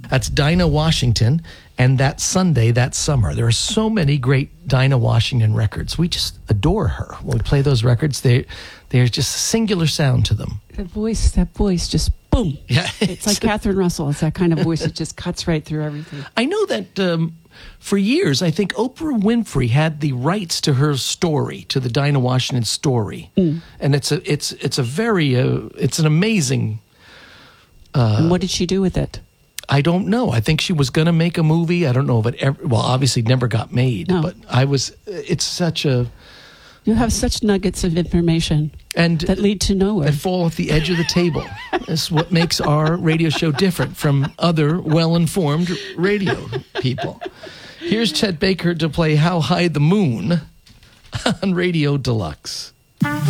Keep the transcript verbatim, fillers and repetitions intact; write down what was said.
That's Dinah Washington. And that Sunday, that summer, there are so many great Dinah Washington records. We just adore her. When we play those records, they, there's just a singular sound to them. The voice, that voice just boom. Yeah, it's like Catherine Russell. It's that kind of voice that just cuts right through everything. I know that um, for years, I think Oprah Winfrey had the rights to her story, to the Dinah Washington story. Mm. And it's a, it's, it's a very, uh, it's an amazing... Uh, and what did she do with it? I don't know. I think she was going to make a movie. I don't know if it ever, well, obviously never got made, no. but I was, it's such a... You have such nuggets of information and that lead to nowhere. That fall off the edge of the table. That's what makes our radio show different from other well-informed radio people. Here's Chet Baker to play How High the Moon on Radio Deluxe.